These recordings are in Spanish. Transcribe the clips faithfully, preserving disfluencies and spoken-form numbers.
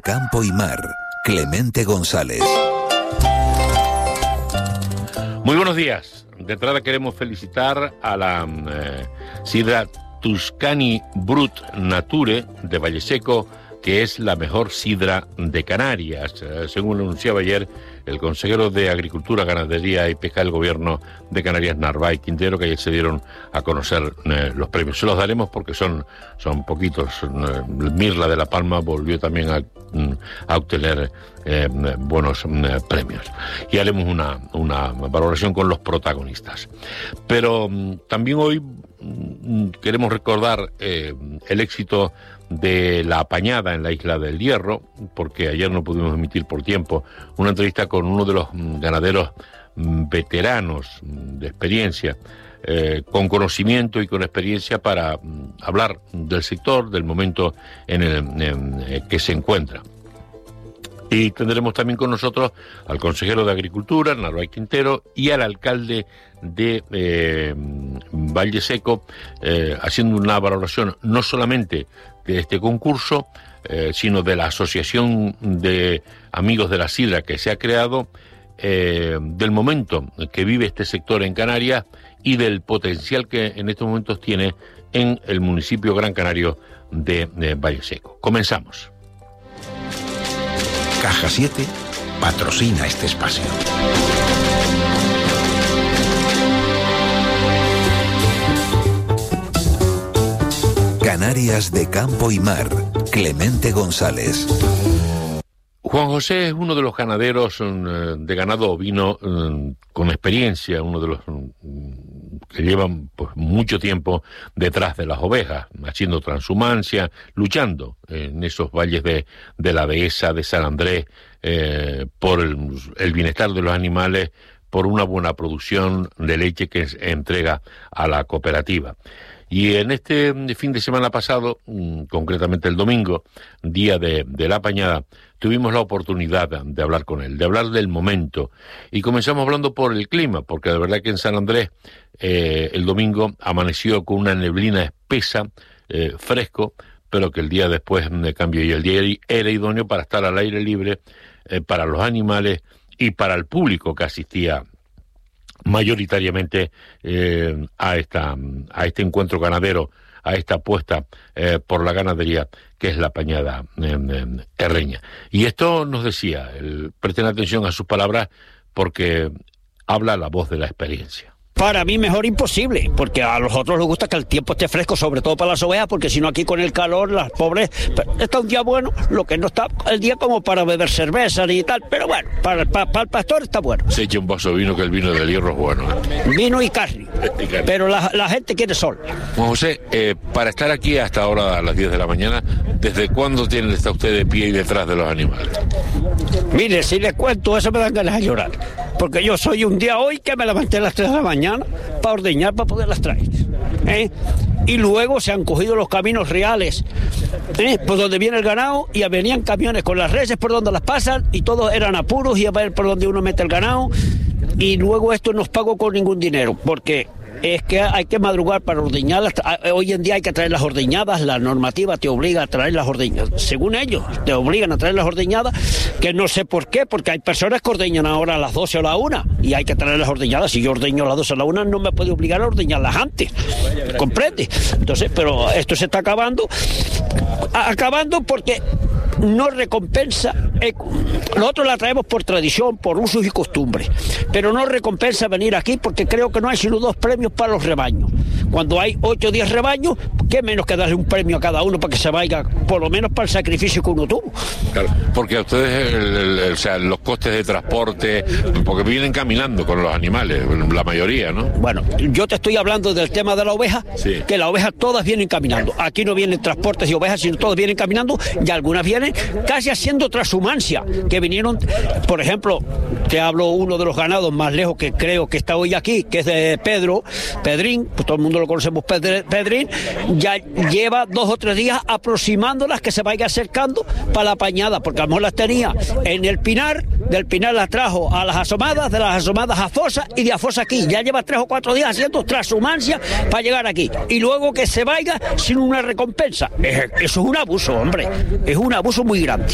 campo y mar, Clemente González. Muy buenos días. De entrada queremos felicitar a la eh, sidra Tuscany Brut Nature de Valleseco, que es la mejor sidra de Canarias, eh, según lo anunciaba ayer el consejero de Agricultura, Ganadería y Pesca del Gobierno de Canarias, Narváez Quintero, que ayer se dieron a conocer eh, los premios. Se los daremos porque son, son poquitos. Eh, Mirla de la Palma volvió también a, a obtener eh, buenos eh, premios. Y haremos una, una valoración con los protagonistas. Pero también hoy queremos recordar eh, el éxito de la apañada en la Isla del Hierro, porque ayer no pudimos emitir por tiempo una entrevista con uno de los ganaderos veteranos de experiencia, eh, con conocimiento y con experiencia para hablar del sector, del momento en el en, que se encuentra. Y tendremos también con nosotros al consejero de Agricultura, Narváez Quintero, y al alcalde de eh, Valleseco, eh, haciendo una valoración no solamente de este concurso, eh, sino de la asociación de amigos de la sidra que se ha creado, eh, del momento que vive este sector en Canarias y del potencial que en estos momentos tiene en el municipio Gran Canario de, de Valleseco. Comenzamos. Caja siete patrocina este espacio. Canarias de campo y mar, Clemente González. Juan José es uno de los ganaderos de ganado ovino con experiencia, uno de los que llevan pues, mucho tiempo detrás de las ovejas, haciendo transhumancia, luchando en esos valles de, de la Dehesa, de San Andrés, eh, por el, el bienestar de los animales, por una buena producción de leche que entrega a la cooperativa. Y en este fin de semana pasado, concretamente el domingo, día de, de la apañada, tuvimos la oportunidad de hablar con él, de hablar del momento. Y comenzamos hablando por el clima, porque de verdad que en San Andrés eh, el domingo amaneció con una neblina espesa, eh, fresco, pero que el día después de cambio y el día era idóneo para estar al aire libre, eh, para los animales y para el público que asistía mayoritariamente eh, a esta a este encuentro ganadero, a esta apuesta eh, por la ganadería que es la apañada eh, eh, herreña. Y esto nos decía, el, presten atención a sus palabras porque habla la voz de la experiencia. Para mí mejor imposible, porque a los otros les gusta que el tiempo esté fresco, sobre todo para las ovejas, porque si no aquí con el calor, las pobres, está un día bueno, lo que no está el día como para beber cerveza ni tal, pero bueno, para, para, para el pastor está bueno. Se echa un vaso de vino, que el vino del hierro es bueno. ¿eh? Vino y carne, y carne. Pero la, la gente quiere sol. Juan José, eh, para estar aquí hasta ahora a las diez de la mañana, ¿desde cuándo tiene, está usted de pie y detrás de los animales? Mire, si le cuento eso me dan ganas de llorar, porque yo soy un día hoy que me levanté a las tres de la mañana para ordeñar, para poderlas traer, ¿eh? Y luego se han cogido los caminos reales, ¿eh? Por donde viene el ganado, y venían camiones con las reses por donde las pasan, y todos eran apuros y a ver por donde uno mete el ganado, y luego esto no os pago con ningún dinero, porque es que hay que madrugar para ordeñarlas. Hoy en día hay que traer las ordeñadas, la normativa te obliga a traer las ordeñadas. Según ellos, te obligan a traer las ordeñadas, que no sé por qué, porque hay personas que ordeñan ahora a las doce o a la una, y hay que traer las ordeñadas. Si yo ordeño a las doce o a la una, no me puede obligar a ordeñarlas antes. ¿Comprende? Entonces, pero esto se está acabando, acabando porque no recompensa. Eh, nosotros la traemos por tradición, por usos y costumbres, pero no recompensa venir aquí porque creo que no hay sino dos premios para los rebaños. Cuando hay ocho o diez rebaños, qué menos que darle un premio a cada uno para que se vaya, por lo menos para el sacrificio que uno tuvo. Claro, porque a ustedes, el, el, el, o sea, los costes de transporte, porque vienen caminando con los animales, la mayoría, ¿no? Bueno, yo te estoy hablando del tema de la oveja, sí. Que las ovejas todas vienen caminando. Aquí no vienen transportes de ovejas, sino todas vienen caminando, y algunas vienen casi haciendo transhumancia, que vinieron, por ejemplo, te hablo uno de los ganados más lejos que creo que está hoy aquí, que es de Pedro, Pedrín, pues todo el mundo mundo lo conocemos, Pedrín, ya lleva dos o tres días aproximándolas que se vaya acercando para la pañada, porque a lo mejor las tenía en el Pinar, del Pinar las trajo a las asomadas, de las asomadas a Fosa y de a Fosa aquí. Ya lleva tres o cuatro días haciendo transhumancia para llegar aquí. Y luego que se vaya sin una recompensa. Eso es un abuso, hombre. Es un abuso muy grande.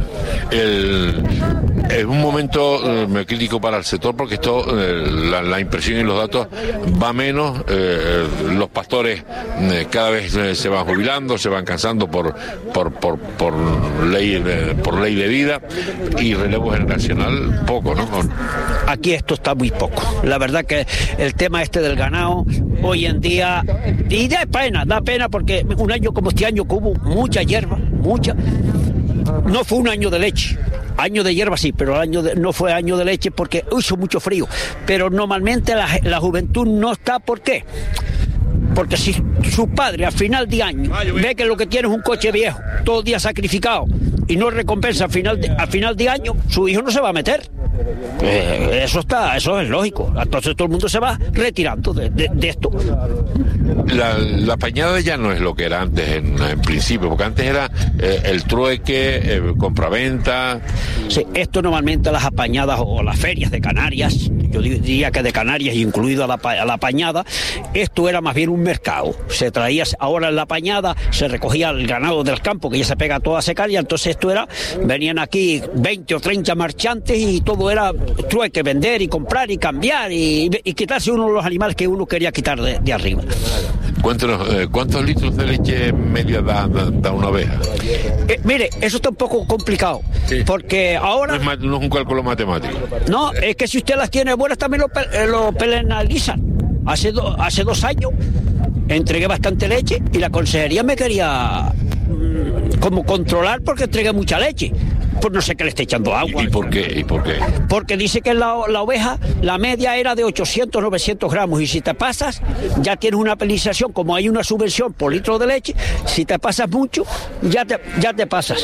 El, es un momento eh, crítico para el sector porque esto, eh, la, la impresión y los datos va menos, eh, los pastores eh, cada vez eh, se van jubilando, se van cansando por por por, por ley de, por ley de vida, y relevo generacional poco, ¿no? Aquí esto está muy poco. La verdad que el tema este del ganado hoy en día, y da pena, da pena porque un año como este año que hubo mucha hierba, mucha, no fue un año de leche. Año de hierba sí, pero el año de, no fue año de leche porque hizo mucho frío. Pero normalmente la, la juventud no está. ¿Por qué? Porque si su padre a final de año ve que lo que tiene es un coche viejo, todo el día sacrificado, y no recompensa a final de, a final de año, su hijo no se va a meter. Eh, eso está, eso es lógico. Entonces todo el mundo se va retirando de, de, de esto. La, la pañada ya no es lo que era antes en, en principio, porque antes era eh, el trueque, eh, compraventa. Sí, esto normalmente las apañadas o las ferias de Canarias, yo diría que de Canarias incluido a la, a la pañada, esto era más bien un mercado. Se traía, ahora en la pañada se recogía el ganado del campo que ya se pega toda a secar, y entonces esto era, venían aquí veinte o treinta marchantes y todo era trueque, vender y comprar y cambiar y, y quitarse uno de los animales que uno quería quitar de, de arriba. Cuéntanos, eh, ¿cuántos litros de leche media da, da, da una oveja? Eh, mire, eso está un poco complicado, sí. Porque ahora... No es, no es un cálculo matemático. No, es que si usted las tiene buenas también lo, eh, lo penalizan. Hace, do, hace dos años entregué bastante leche y la consejería me quería mmm, como controlar porque entregué mucha leche. Pues no sé qué le está echando agua. ¿Y, y por qué? ¿Y por qué? Porque dice que la, la oveja, la media era de ochocientos, novecientos gramos, y si te pasas, ya tienes una penalización, como hay una subvención por litro de leche, si te pasas mucho, ya te, ya te pasas.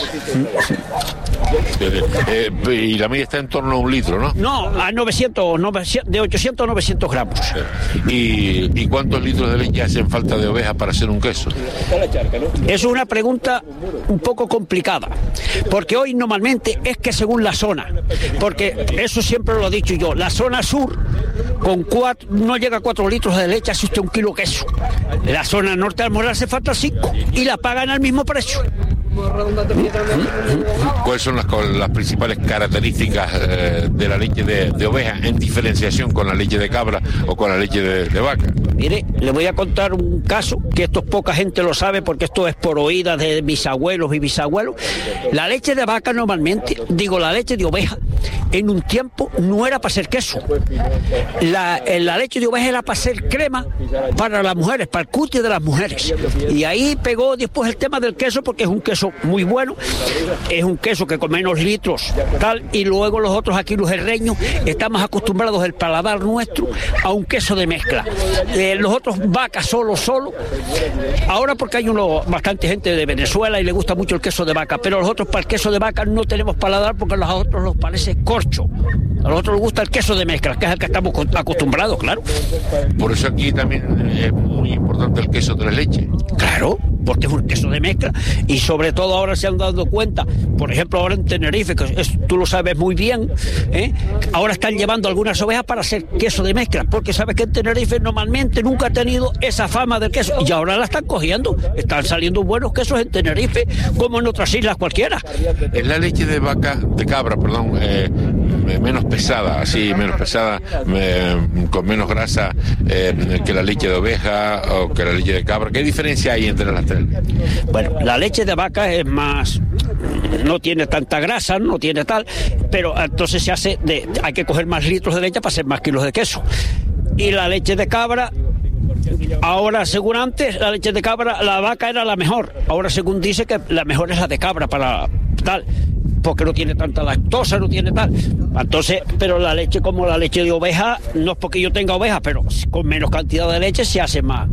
Eh, eh, y la media está en torno a un litro, ¿no? No, a novecientos, novecientos de ochocientos a novecientos gramos. ¿Y, ¿Y cuántos litros de leche hacen falta de oveja para hacer un queso? Es una pregunta un poco complicada, porque hoy normalmente es que según la zona, porque eso siempre lo he dicho yo, la zona sur con cuatro, no llega a cuatro litros de leche, hace usted un kilo de queso. La zona norte al moral hace falta cinco y la pagan al mismo precio. ¿Cuáles son las, las principales características eh, de la leche de, de oveja en diferenciación con la leche de cabra o con la leche de, de vaca? Mire, le voy a contar un caso que esto poca gente lo sabe porque esto es por oídas de mis abuelos y bisabuelos. La leche de vaca normalmente, digo la leche de oveja, en un tiempo no era para hacer queso. La, la leche de oveja era para hacer crema para las mujeres, para el cutis de las mujeres. Y ahí pegó después el tema del queso porque es un queso muy bueno, es un queso que con menos litros, tal, y luego los otros aquí, los herreños, estamos acostumbrados el paladar nuestro a un queso de mezcla. Eh, los otros vacas solo, solo, ahora porque hay uno, bastante gente de Venezuela y le gusta mucho el queso de vaca, pero los otros para el queso de vaca no tenemos paladar porque a los otros los parece corcho. A los otros les gusta el queso de mezcla, que es el que estamos acostumbrados, claro. Por eso aquí también es muy importante el queso tres leches. Claro, porque es un queso de mezcla y sobre todo ahora se han dado cuenta, por ejemplo ahora en Tenerife, que es, tú lo sabes muy bien, ¿eh? Ahora están llevando algunas ovejas para hacer queso de mezcla, porque sabes que en Tenerife normalmente nunca ha tenido esa fama del queso y ahora la están cogiendo, están saliendo buenos quesos en Tenerife como en otras islas cualquiera. Es la leche de vaca, de cabra, perdón, eh, menos pesada, así menos pesada, eh, con menos grasa eh, que la leche de oveja o que la leche de cabra. ¿Qué diferencia hay entre las tres? Bueno, la leche de vaca es más, no tiene tanta grasa, no tiene tal, pero entonces se hace, de, hay que coger más litros de leche para hacer más kilos de queso. Y la leche de cabra, ahora según antes, la leche de cabra, la vaca era la mejor, ahora según dice que la mejor es la de cabra para tal, porque no tiene tanta lactosa, no tiene tal. Entonces, pero la leche como la leche de oveja, no es porque yo tenga oveja, pero con menos cantidad de leche se hace más,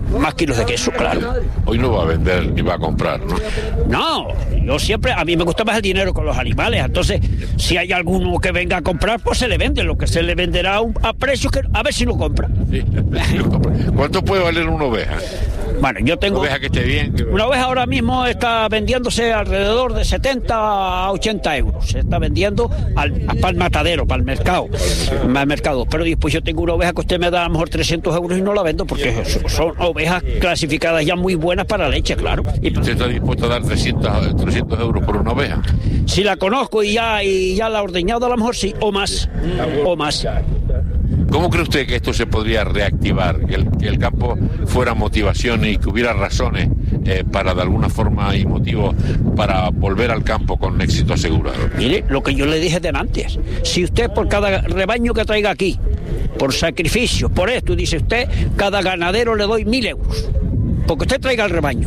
más kilos de queso, claro. Hoy no va a vender ni va a comprar, ¿no? No, yo siempre, a mí me gusta más el dinero con los animales, entonces si hay alguno que venga a comprar, pues se le vende, lo que se le venderá a, un, a precios que a ver si lo compra. Sí, si lo compra. ¿Cuánto puede valer una oveja? Bueno, yo tengo... Una oveja que esté bien. Que... Una oveja ahora mismo está vendiéndose alrededor de setenta a ochenta euros. Se está vendiendo al, para el matadero, para el mercado. Para el mercado. Pero después yo tengo una oveja que usted me da a lo mejor trescientos euros y no la vendo porque son ovejas clasificadas ya muy buenas para leche, claro. ¿Y usted está dispuesto a dar trescientos, trescientos euros por una oveja? Si la conozco y ya, y ya la he ordeñado, a lo mejor sí, o más, o más. ¿Cómo cree usted que esto se podría reactivar? Que el, que el campo fuera motivación y que hubiera razones eh, para, de alguna forma y motivos, para volver al campo con éxito asegurado. Mire, lo que yo le dije de antes, si usted por cada rebaño que traiga aquí, por sacrificio, por esto, dice usted, cada ganadero le doy mil euros, porque usted traiga el rebaño.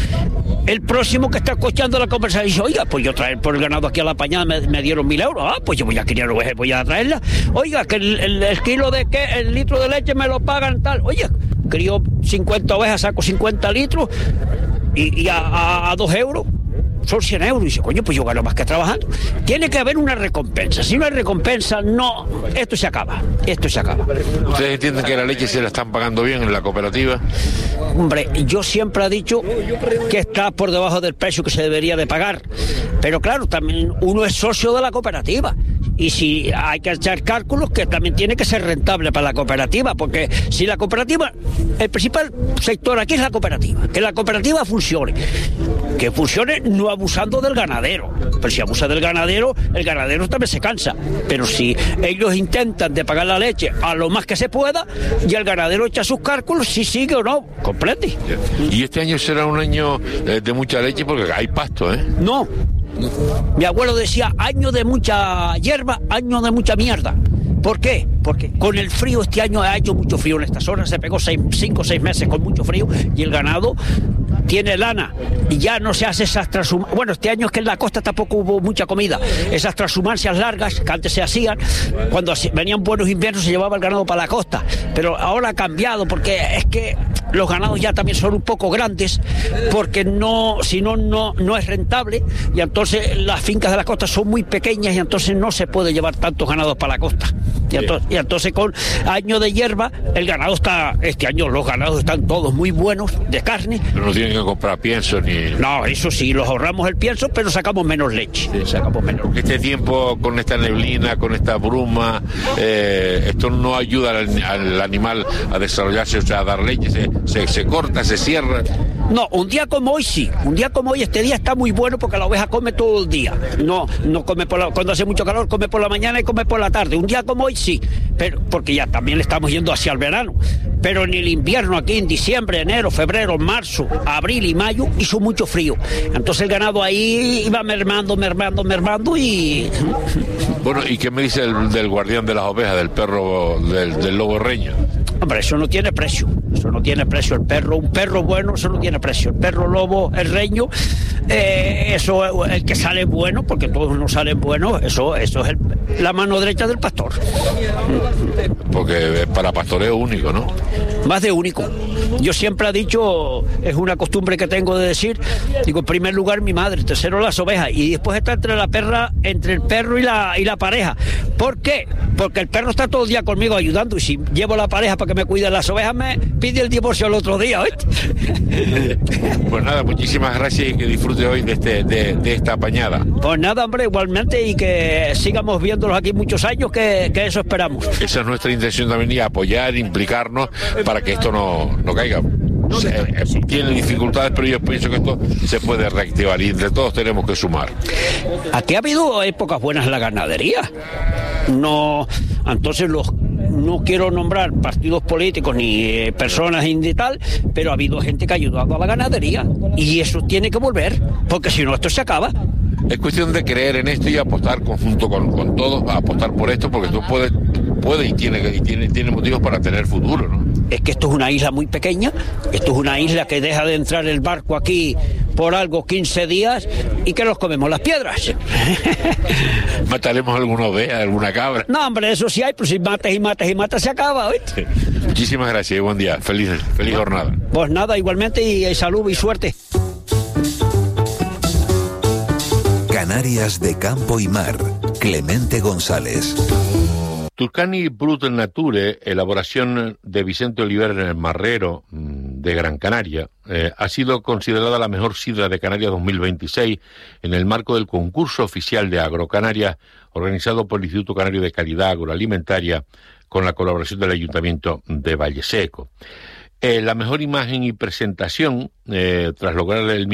El próximo que está escuchando la conversación dice, oiga, pues yo traer por el ganado aquí a la pañada me, me dieron mil euros, ah, pues yo voy a criar ovejas, voy a traerla. Oiga, que el, el, el kilo de qué, el litro de leche me lo pagan tal. Oye, crío cincuenta ovejas, saco cincuenta litros y, y a, a, a dos euros. Son cien euros, y dice, coño, pues yo gano más que trabajando. Tiene que haber una recompensa. Si no hay recompensa, no, esto se acaba, esto se acaba. ¿Ustedes entienden que la leche se la están pagando bien en la cooperativa? Hombre, yo siempre he dicho que está por debajo del precio que se debería de pagar. Pero claro, también uno es socio de la cooperativa. Y si hay que echar cálculos, que también tiene que ser rentable para la cooperativa, porque si la cooperativa, el principal sector aquí es la cooperativa, que la cooperativa funcione, que funcione no abusando del ganadero, pero si abusa del ganadero, el ganadero también se cansa, pero si ellos intentan de pagar la leche a lo más que se pueda, y el ganadero echa sus cálculos, si sigue o no, comprende. Y este año será un año de mucha leche porque hay pasto, ¿eh? No. Mi abuelo decía, año de mucha hierba, año de mucha mierda. ¿Por qué? Porque con el frío este año ha hecho mucho frío en estas horas, se pegó seis, cinco o seis meses con mucho frío y el ganado tiene lana y ya no se hace esas transhumancias. Bueno, este año es que en la costa tampoco hubo mucha comida. Esas transhumancias largas que antes se hacían, cuando venían buenos inviernos se llevaba el ganado para la costa. Pero ahora ha cambiado porque es que los ganados ya también son un poco grandes, porque no, si no, no, no es rentable, y entonces las fincas de la costa son muy pequeñas y entonces no se puede llevar tantos ganados para la costa. Y entonces, y entonces con año de hierba, el ganado está, este año los ganados están todos muy buenos de carne. Pero no tienen que comprar pienso ni... No, eso sí, los ahorramos el pienso, pero sacamos menos leche. Sí, sacamos menos. Este tiempo con esta neblina, con esta bruma, eh, esto no ayuda al, al animal a desarrollarse, o sea, a dar leche, se, se, se corta, se cierra. No, un día como hoy sí, un día como hoy, este día está muy bueno porque la oveja come todo el día. No, no come por la, cuando hace mucho calor, come por la mañana y come por la tarde. Un día como hoy sí, pero porque ya también estamos yendo hacia el verano. Pero en el invierno aquí en diciembre, enero, febrero, marzo, abril y mayo hizo mucho frío. Entonces el ganado ahí iba mermando, mermando, mermando y... Bueno, ¿y qué me dice el, del guardián de las ovejas, del perro, del, del lobo reño? Hombre, eso no tiene precio, eso no tiene precio. El perro, un perro bueno, eso no tiene precio. El perro lobo, el reño, eh, eso, el que sale bueno, porque todos no salen buenos, eso, eso es el, la mano derecha del pastor. Porque para pastoreo único, ¿no? Más de único. Yo siempre he dicho, es una costumbre que tengo de decir, digo, en primer lugar mi madre, tercero las ovejas, y después está entre la perra, entre el perro y la, y la pareja. ¿Por qué? Porque el perro está todo el día conmigo ayudando, y si llevo la pareja para que me cuide las ovejas, me pide el divorcio el otro día, ¿oíste? Pues nada, muchísimas gracias y que disfrute hoy de, este, de, de esta apañada. Pues nada, hombre, igualmente, y que sigamos viéndolos aquí muchos años, que, que eso esperamos. Esa es nuestra intención también, y apoyar, implicarnos para que esto no, no caiga. Se, eh, tiene dificultades, pero yo pienso que esto se puede reactivar y entre todos tenemos que sumar. Aquí ha habido épocas buenas en la ganadería. No, entonces los no quiero nombrar partidos políticos ni eh, personas y tal, pero ha habido gente que ha ayudado a la ganadería y eso tiene que volver, porque si no esto se acaba. Es cuestión de creer en esto y apostar conjunto con, con todos, a apostar por esto, porque tú puedes puede y tiene y tiene tiene motivos para tener futuro, ¿no? Es que esto es una isla muy pequeña, esto es una isla que deja de entrar el barco aquí por algo quince días y que nos comemos las piedras. ¿Mataremos alguna oveja, alguna cabra? No, hombre, eso sí hay, pero si matas y matas y matas se acaba, ¿oíste? Muchísimas gracias y buen día. Feliz, feliz jornada. Pues nada, igualmente, y, y salud y suerte. Canarias de campo y mar. Clemente González. Tuscany Brut Nature, elaboración de Vicente Oliver Marrero de Gran Canaria, eh, ha sido considerada la mejor sidra de Canarias dos mil veintiséis en el marco del concurso oficial de Agrocanarias organizado por el Instituto Canario de Calidad Agroalimentaria con la colaboración del Ayuntamiento de Valleseco. Eh, la mejor imagen y presentación, eh, tras lograr el